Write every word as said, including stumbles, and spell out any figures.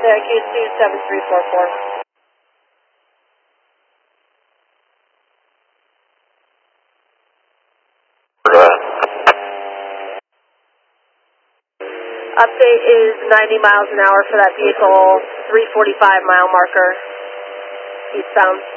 there, Q two seven three four four. Update is ninety miles an hour for that vehicle, three forty-five mile marker, eastbound.